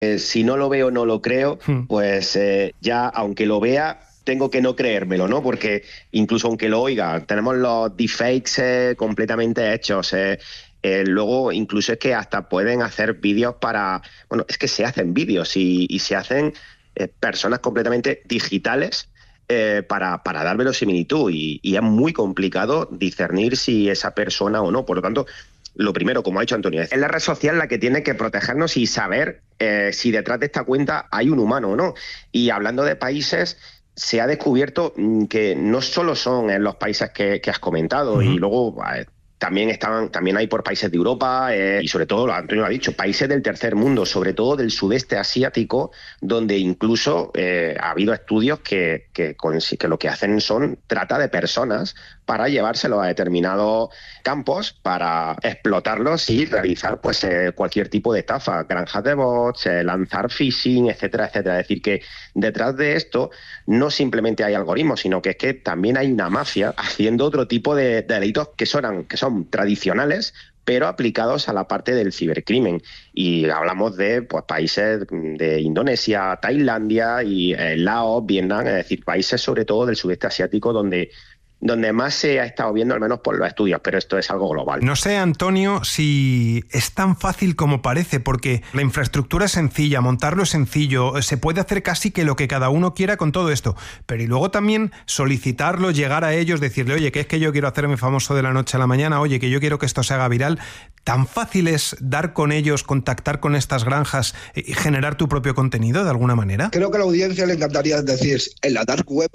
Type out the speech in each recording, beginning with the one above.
Si no lo veo, no lo creo, pues ya, aunque lo vea, tengo que no creérmelo, ¿no? Porque incluso aunque lo oiga, tenemos los deepfakes completamente hechos. Luego, incluso es que hasta pueden hacer vídeos para... Bueno, es que se hacen vídeos y se hacen personas completamente digitales para dar verosimilitud y es muy complicado discernir si esa persona o no. Por lo tanto, lo primero, como ha dicho Antonio, es la red social la que tiene que protegernos y saber si detrás de esta cuenta hay un humano o no. Y hablando de países, se ha descubierto que no solo son en los países que has comentado, y luego también hay por países de Europa y sobre todo, Antonio lo ha dicho, países del tercer mundo, sobre todo del sudeste asiático, donde incluso ha habido estudios que lo que hacen son trata de personas para llevárselos a determinados campos para explotarlos y realizar pues cualquier tipo de estafa, granjas de bots, lanzar phishing, etcétera, etcétera. Es decir, que detrás de esto no simplemente hay algoritmos, sino que es que también hay una mafia haciendo otro tipo de delitos que son tradicionales, pero aplicados a la parte del cibercrimen. Y hablamos de pues, países de Indonesia, Tailandia y Laos, Vietnam, es decir, países sobre todo del sudeste asiático donde más se ha estado viendo, al menos por los estudios, pero esto es algo global. No sé, Antonio, si es tan fácil como parece, porque la infraestructura es sencilla, montarlo es sencillo, se puede hacer casi que lo que cada uno quiera con todo esto, pero y luego también solicitarlo, llegar a ellos, decirle, oye, que es que yo quiero hacerme famoso de la noche a la mañana, oye, que yo quiero que esto se haga viral. ¿Tan fácil es dar con ellos, contactar con estas granjas y generar tu propio contenido de alguna manera? Creo que a la audiencia le encantaría decir, en la dark web,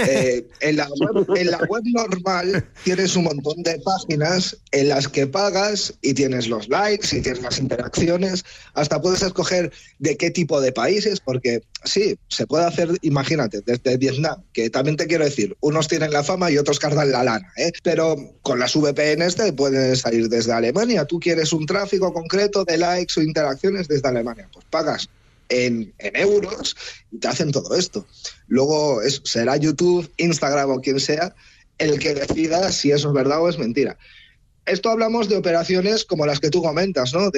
en la web normal tienes un montón de páginas en las que pagas y tienes los likes y tienes las interacciones, hasta puedes escoger de qué tipo de países, porque sí, se puede hacer, imagínate, desde Vietnam, que también te quiero decir, unos tienen la fama y otros cargan la lana, pero con las VPNs te puedes salir desde Alemania. Tú quieres un tráfico concreto de likes o interacciones desde Alemania, pues pagas en euros y te hacen todo esto. Luego será YouTube, Instagram o quien sea el que decida si eso es verdad o es mentira. Esto hablamos de operaciones como las que tú comentas, ¿no?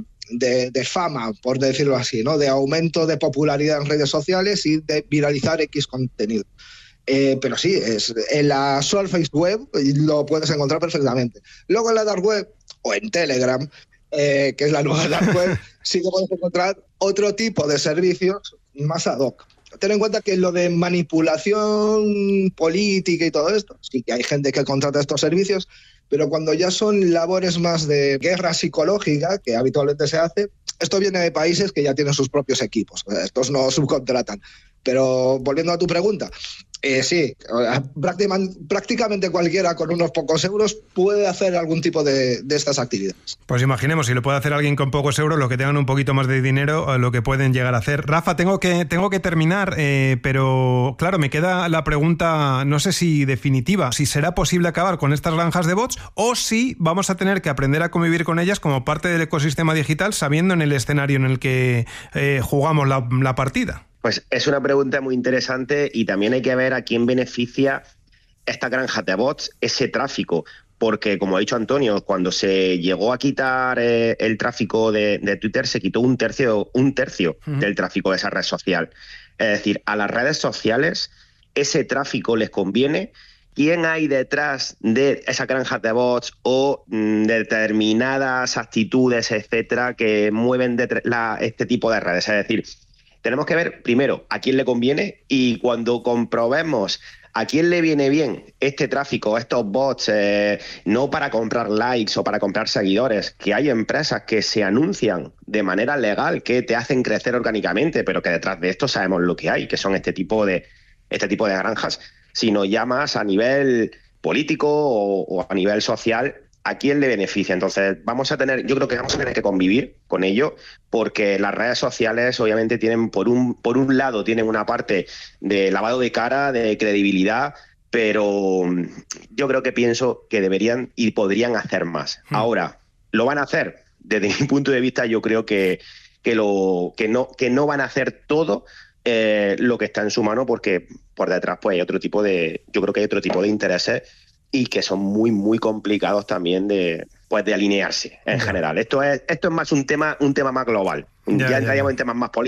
De fama, por decirlo así, ¿no? De aumento de popularidad en redes sociales y de viralizar X contenido. Pero sí, en la Surface Web lo puedes encontrar perfectamente. Luego en la Dark Web o en Telegram, que es la nueva Dark Web, sí que puedes encontrar otro tipo de servicios más ad hoc. Ten en cuenta que lo de manipulación política y todo esto, sí que hay gente que contrata estos servicios, pero cuando ya son labores más de guerra psicológica, que habitualmente se hace, esto viene de países que ya tienen sus propios equipos, estos no subcontratan. Pero volviendo a tu pregunta, sí, prácticamente cualquiera con unos pocos euros puede hacer algún tipo de estas actividades. Pues imaginemos, si lo puede hacer alguien con pocos euros, los que tengan un poquito más de dinero, lo que pueden llegar a hacer. Rafa, tengo que terminar, pero claro, me queda la pregunta, no sé si definitiva, si será posible acabar con estas granjas de bots o si vamos a tener que aprender a convivir con ellas como parte del ecosistema digital, sabiendo en el escenario en el que jugamos la partida. Pues es una pregunta muy interesante y también hay que ver a quién beneficia esta granja de bots, ese tráfico, porque como ha dicho Antonio, cuando se llegó a quitar el tráfico de Twitter, se quitó un tercio del tráfico de esa red social. Es decir, a las redes sociales ese tráfico les conviene. ¿Quién hay detrás de esas granjas de bots o determinadas actitudes, etcétera, que mueven este tipo de redes? Es decir, tenemos que ver primero a quién le conviene y cuando comprobemos a quién le viene bien este tráfico, estos bots, no para comprar likes o para comprar seguidores, que hay empresas que se anuncian de manera legal, que te hacen crecer orgánicamente, pero que detrás de esto sabemos lo que hay, que son este tipo de granjas, sino ya más a nivel político o a nivel social, ¿a quién le beneficia? Entonces yo creo que vamos a tener que convivir con ello, porque las redes sociales obviamente tienen, por un lado, tienen una parte de lavado de cara, de credibilidad, pero yo pienso que deberían y podrían hacer más. Ahora, ¿lo van a hacer? Desde mi punto de vista, yo creo que no van a hacer todo lo que está en su mano, porque por detrás pues hay otro tipo de intereses y que son muy, muy complicados también de alinearse en general. Esto es más un tema más global. Ya entraríamos en temas más políticos.